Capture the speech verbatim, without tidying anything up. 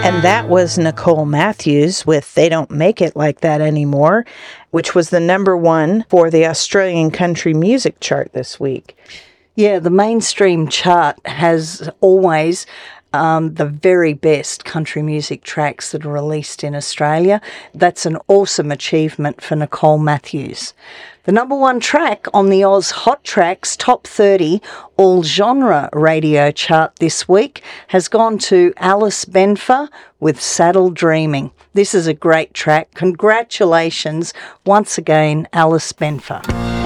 And that was Nicole Matthews with They Don't Make It Like That Anymore, which was the number one for the Australian country music chart this week. Yeah, the mainstream chart has always um, the very best country music tracks that are released in Australia. That's an awesome achievement for Nicole Matthews. The number one track on the Oz Hot Tracks Top thirty All Genre Radio chart this week has gone to Alice Benfer with Saddle Dreaming. This is a great track. Congratulations once again, Alice Benfer.